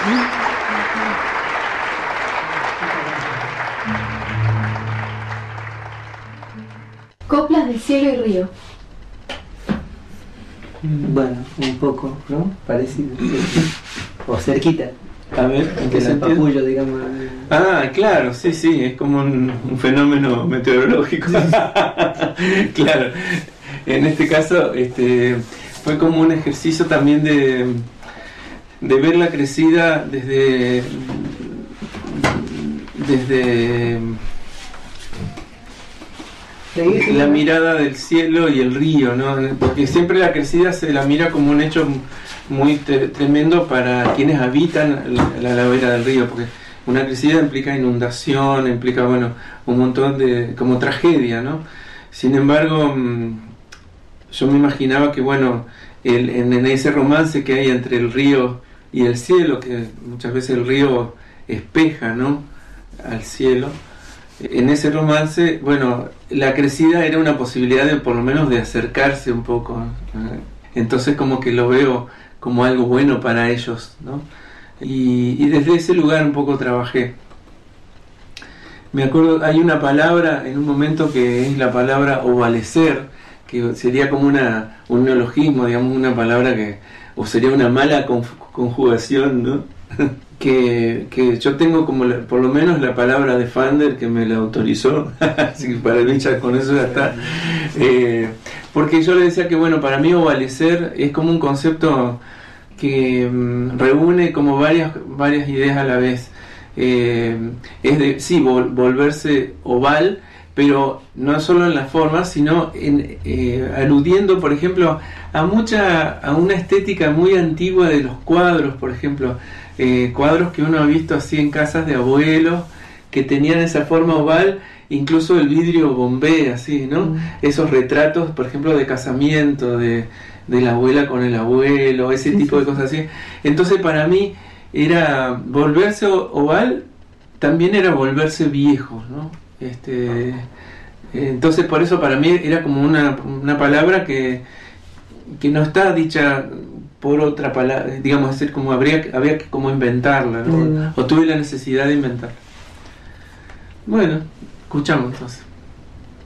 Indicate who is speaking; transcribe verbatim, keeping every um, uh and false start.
Speaker 1: Coplas de cielo y río.
Speaker 2: Bueno, un poco, ¿no? Parecido. O cerquita.
Speaker 3: A ver, ¿en qué sentido?
Speaker 2: Papullo, digamos.
Speaker 3: Ah, claro, sí, sí, es como un, un fenómeno meteorológico. Claro, en este caso este, fue como un ejercicio también de, de ver la crecida desde, desde la mirada del cielo y el río, ¿no? Porque siempre la crecida se la mira como un hecho muy te- tremendo para quienes habitan la, la ladera del río, porque una crecida implica inundación, implica, bueno, un montón de, como tragedia, ¿no? Sin embargo, yo me imaginaba que, bueno, el, en, en ese romance que hay entre el río y el cielo, que muchas veces el río espeja, ¿no?, al cielo, en ese romance, bueno, la crecida era una posibilidad de, por lo menos, de acercarse un poco, ¿no? Entonces como que lo veo como algo bueno para ellos, ¿no? Y, y desde ese lugar un poco trabajé. Me acuerdo, hay una palabra en un momento que es la palabra ovalecer, que sería como una, un neologismo, digamos, una palabra que, o sería una mala conjugación, ¿no? que, que yo tengo como, la, por lo menos la palabra de Fander que me la autorizó, así que para mí ya con eso ya está. Eh, porque yo le decía que, bueno, para mí ovalecer es como un concepto que um, reúne como varias, varias ideas a la vez. Eh, es de, sí, vol- volverse oval, pero no solo en la forma, sino en, eh, aludiendo, por ejemplo, a mucha, a una estética muy antigua de los cuadros, por ejemplo, eh, cuadros que uno ha visto así en casas de abuelos, que tenían esa forma oval, incluso el vidrio bombé, así, ¿no? Mm. Esos retratos, por ejemplo, de casamiento, de, de la abuela con el abuelo, ese sí, tipo sí. de cosas así. Entonces, para mí, era volverse oval, también era volverse viejo, ¿no? Este, entonces por eso para mí era como una, una palabra que, que no está dicha por otra palabra, digamos, es decir, como habría, había que como inventarla, ¿no? Mm. O tuve la necesidad de inventarla. Bueno, escuchamos entonces.